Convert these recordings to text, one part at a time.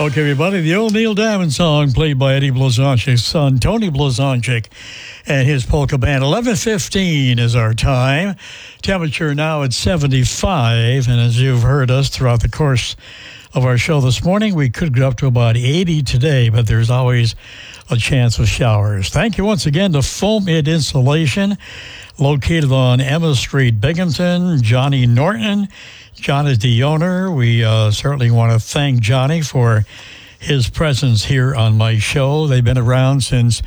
Okay, everybody, the old Neil Diamond song played by Eddie Blazonczyk's son, Tony Blazonczyk, and his polka band. 11:15 is our time. Temperature now at 75, and as you've heard us throughout the course of our show this morning, we could get up to about 80 today, but there's always a chance of showers. Thank you once again to Foam It Insulation, located on Emma Street, Binghamton. Johnny Norton. John is the owner. We certainly want to thank Johnny for his presence here on my show. They've been around since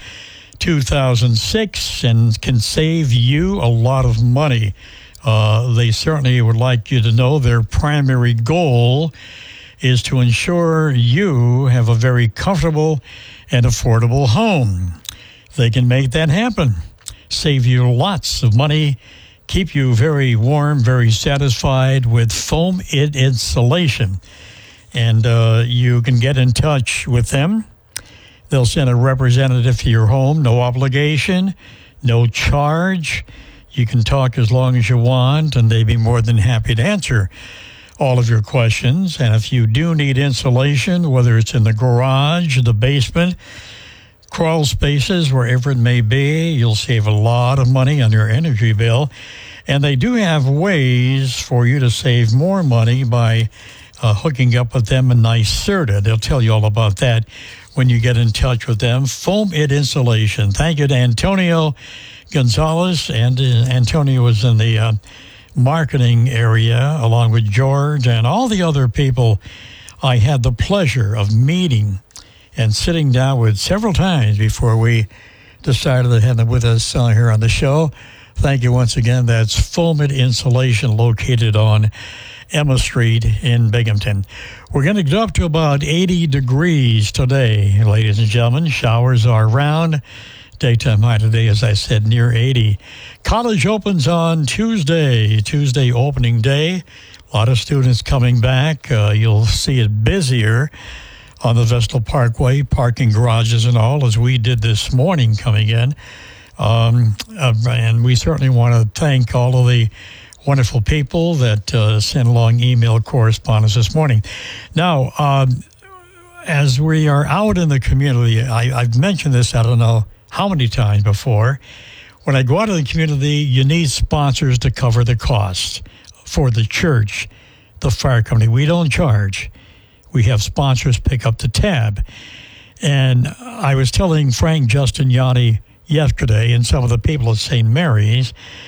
2006 and can save you a lot of money. They certainly would like you to know their primary goal is to ensure you have a very comfortable and affordable home. They can make that happen, save you lots of money, keep you very warm, very satisfied with Foam It Insulation. And you can get in touch with them. They'll send a representative to your home, no obligation, no charge. You can talk as long as you want, and they'd be more than happy to answer all of your questions. And if you do need insulation, whether it's in the garage, the basement, crawl spaces, wherever it may be, you'll save a lot of money on your energy bill. And they do have ways for you to save more money by hooking up with them in NYSERDA. They'll tell you all about that when you get in touch with them. Foam It Insulation. Thank you to Antonio Gonzalez. And Antonio was in the marketing area along with George and all the other people I had the pleasure of meeting and sitting down with several times before we decided to have them with us here on the show. Thank you once again. That's Foam It Insulation, located on Emma Street in Binghamton. We're going to get up to about 80 degrees today, ladies and gentlemen. Showers are around. Daytime high today, as I said, near 80. College opens on Tuesday opening day. A lot of students coming back. You'll see it busier on the Vestal Parkway, parking garages and all, as we did this morning coming in. And we certainly want to thank all of the wonderful people that sent along email correspondence this morning. Now, as we are out in the community, I've mentioned this, I don't know how many times before. When I go out in the community, you need sponsors to cover the cost for the church, the fire company. We don't charge. We have sponsors pick up the tab. And I was telling Frank Giustiniani yesterday and some of the people at St. Mary's,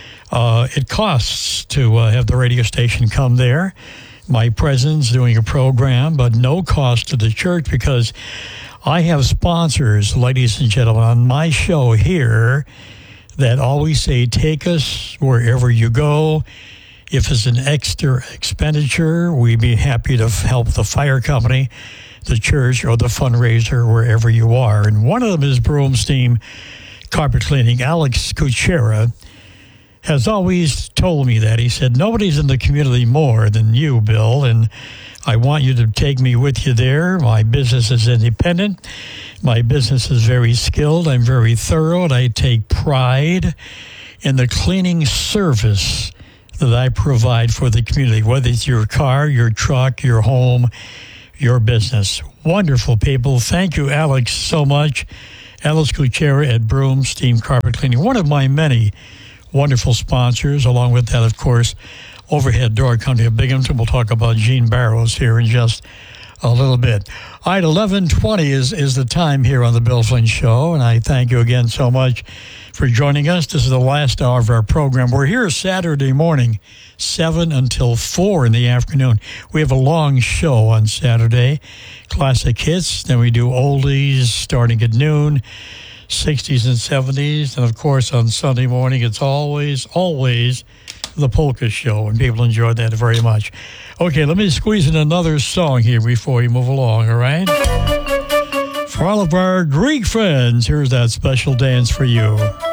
it costs to have the radio station come there. My presence doing a program, but no cost to the church, because I have sponsors, ladies and gentlemen, on my show here that always say, take us wherever you go. If it's an extra expenditure, we'd be happy to help the fire company, the church, or the fundraiser, wherever you are. And one of them is Brooms Team Carpet Cleaning. Alex Kuchera has always told me that. He said, nobody's in the community more than you, Bill, and I want you to take me with you there. My business is independent. My business is very skilled. I'm very thorough, and I take pride in the cleaning service that I provide for the community, whether it's your car, your truck, your home, your business. Wonderful people. Thank you, Alex, so much. Alex Kuchera at Brooms Team Carpet Cleaning, one of my many wonderful sponsors. Along with that, of course, Overhead Door Company of Binghamton. We'll talk about Gene Barrows here in just a little bit. All right, 11:20 is the time here on the Bill Flynn Show, and I thank you again so much for joining us. This is the last hour of our program. We're here Saturday morning, 7 until 4 in the afternoon. We have a long show on Saturday, classic hits. Then we do oldies starting at noon, 60s and 70s. And, of course, on Sunday morning, it's always the polka show, and people enjoy that very much. Okay, let me squeeze in another song here before we move along, all right? For all of our Greek friends, here's that special dance for you.